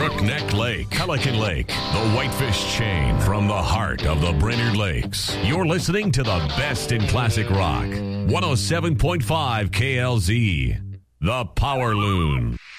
Crookneck Lake, Pelican Lake, the Whitefish Chain from the heart of the Brainerd Lakes. You're listening to the best in classic rock. 107.5 KLZ, the Power Loon.